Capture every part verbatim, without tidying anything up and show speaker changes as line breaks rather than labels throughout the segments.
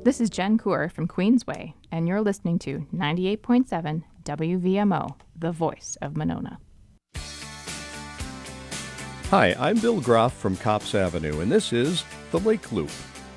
This is Jen Coor from Queensway, and you're listening to ninety-eight point seven W V M O, the voice of Monona.
Hi, I'm Bill Groff from Copps Avenue, and this is The Lake Loop.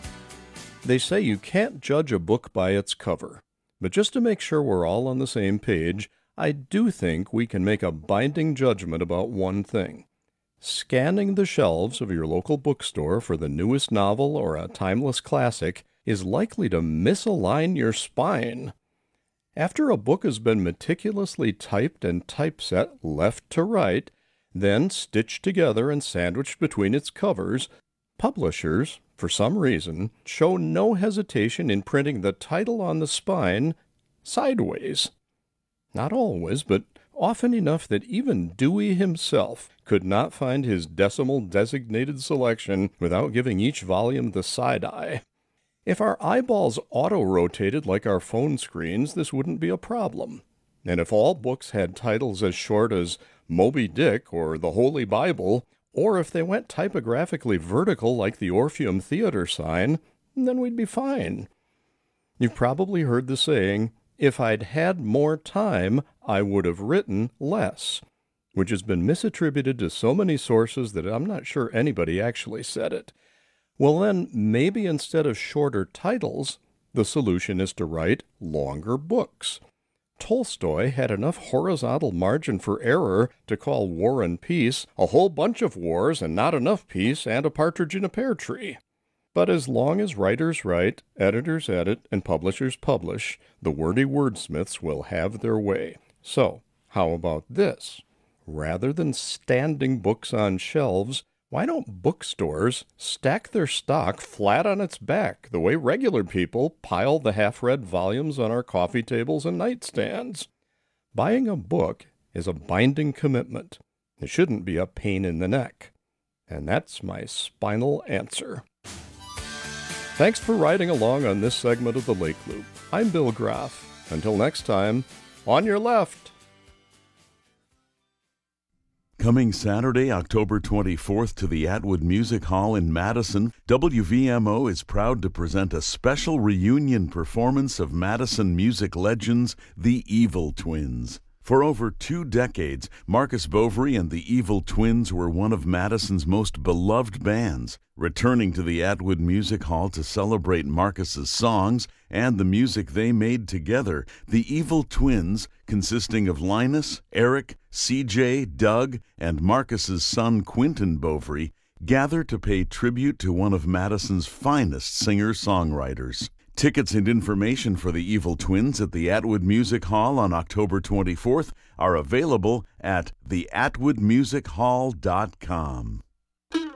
They say you can't judge a book by its cover, but just to make sure we're all on the same page, I do think we can make a binding judgment about one thing. Scanning the shelves of your local bookstore for the newest novel or a timeless classic is likely to misalign your spine. After a book has been meticulously typed and typeset left to right, then stitched together and sandwiched between its covers, publishers, for some reason, show no hesitation in printing the title on the spine sideways. Not always, but often enough that even Dewey himself could not find his decimal-designated selection without giving each volume the side-eye. If our eyeballs auto-rotated like our phone screens, this wouldn't be a problem. And if all books had titles as short as Moby Dick or the Holy Bible, or if they went typographically vertical like the Orpheum Theater sign, then we'd be fine. You've probably heard the saying, if I'd had more time, I would have written less, which has been misattributed to so many sources that I'm not sure anybody actually said it. Well then, maybe instead of shorter titles, the solution is to write longer books. Tolstoy had enough horizontal margin for error to call War and Peace a whole bunch of wars and not enough peace and a partridge in a pear tree. But as long as writers write, editors edit, and publishers publish, the wordy wordsmiths will have their way. So, how about this? Rather than standing books on shelves, why don't bookstores stack their stock flat on its back, the way regular people pile the half-read volumes on our coffee tables and nightstands? Buying a book is a binding commitment. It shouldn't be a pain in the neck. And that's my spinal answer. Thanks for riding along on this segment of the Lake Loop. I'm Bill Groff. Until next time, on your left.
Coming Saturday, October twenty-fourth to the Atwood Music Hall in Madison, W V M O is proud to present a special reunion performance of Madison music legends, the Evil Twins. For over two decades, Marcus Bovary and the Evil Twins were one of Madison's most beloved bands. Returning to the Atwood Music Hall to celebrate Marcus's songs and the music they made together, the Evil Twins, consisting of Linus, Eric, C J, Doug, and Marcus's son Quentin Bovary, gather to pay tribute to one of Madison's finest singer-songwriters. Tickets and information for the Evil Twins at the Atwood Music Hall on October twenty-fourth are available at the atwood music hall dot com.